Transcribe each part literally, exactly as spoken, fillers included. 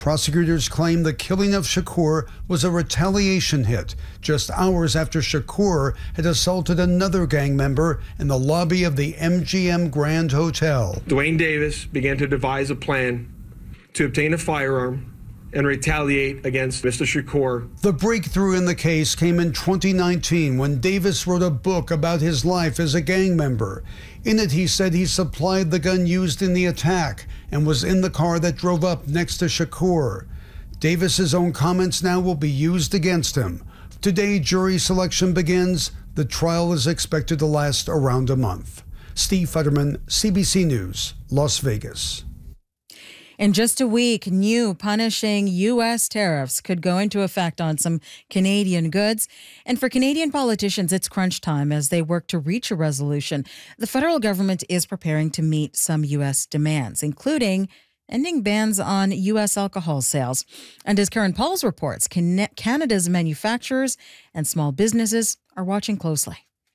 Prosecutors claim the killing of Shakur was a retaliation hit just hours after Shakur had assaulted another gang member in the lobby of the M G M Grand Hotel. Dwayne Davis began to devise a plan to obtain a firearm and retaliate against Mister Shakur. The breakthrough in the case came in twenty nineteen when Davis wrote a book about his life as a gang member. In it, he said he supplied the gun used in the attack and was in the car that drove up next to Shakur. Davis's own comments now will be used against him. Today, jury selection begins. The trial is expected to last around a month. Steve Futterman, C B C News, Las Vegas. In just a week, new punishing U S tariffs could go into effect on some Canadian goods. And for Canadian politicians, it's crunch time as they work to reach a resolution. The federal government is preparing to meet some U S demands, including ending bans on U S alcohol sales. And as Karen Pauls reports, Can- Canada's manufacturers and small businesses are watching closely.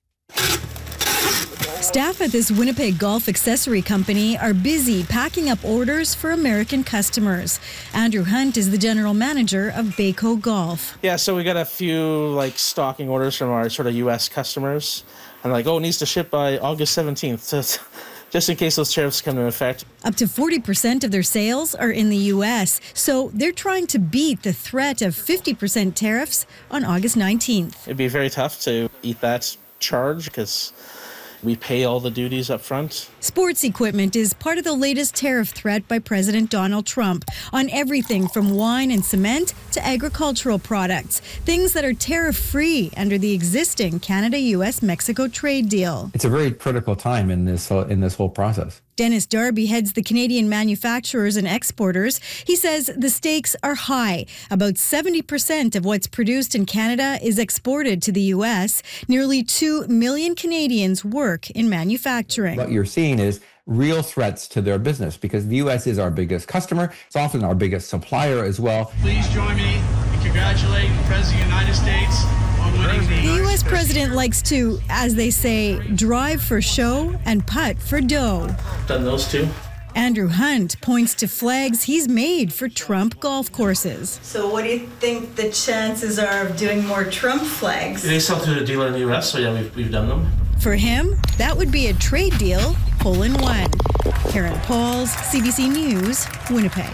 Staff at this Winnipeg golf accessory company are busy packing up orders for American customers. Andrew Hunt is the general manager of Baco Golf. Yeah, so we got a few like stocking orders from our sort of U S customers. And like, oh, it needs to ship by August seventeenth. So just in case those tariffs come into effect. Up to forty percent of their sales are in the U S, so they're trying to beat the threat of fifty percent tariffs on August nineteenth. It'd be very tough to eat that charge because we pay all the duties up front. Sports equipment is part of the latest tariff threat by President Donald Trump on everything from wine and cement to agricultural products, things that are tariff-free under the existing Canada-U S Mexico trade deal. It's a very critical time in this uh, in this whole process. Dennis Darby heads the Canadian manufacturers and exporters. He says the stakes are high. About seventy percent of what's produced in Canada is exported to the U S. Nearly two million Canadians work in manufacturing. What you're seeing is real threats to their business because the U S is our biggest customer. It's often our biggest supplier as well. Please join me in congratulating the President of the United States on winning the... The U S president likes to, as they say, drive for show and putt for dough. Done those two. Andrew Hunt points to flags he's made for Trump golf courses. So what do you think the chances are of doing more Trump flags? They sell to a dealer in the U S, so yeah, we've, we've done them. For him, that would be a trade deal, hole in one. Karen Pauls, C B C News, Winnipeg.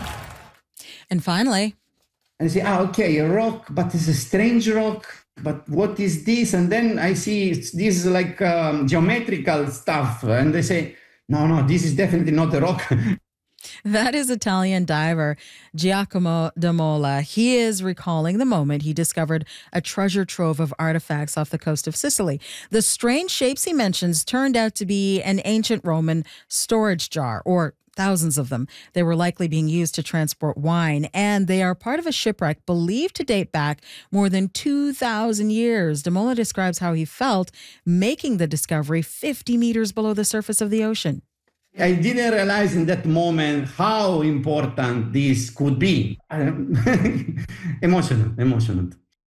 And finally... And I say, ah, okay, a rock, but it's a strange rock. But what is this? And then I see it's, this is like um, geometrical stuff. And they say, no, no, this is definitely not a rock. That is Italian diver Giacomo da Mola. He is recalling the moment he discovered a treasure trove of artifacts off the coast of Sicily. The strange shapes he mentions turned out to be an ancient Roman storage jar, or thousands of them. They were likely being used to transport wine, and they are part of a shipwreck believed to date back more than two thousand years. Da Mola describes how he felt making the discovery fifty meters below the surface of the ocean. I didn't realize in that moment how important this could be. Emotional, emotional.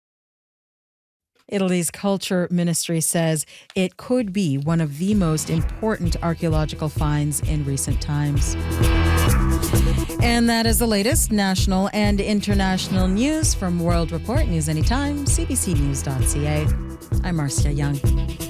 Italy's culture ministry says it could be one of the most important archaeological finds in recent times. And that is the latest national and international news from World Report News Anytime, C B C News dot C A. I'm Marcia Young.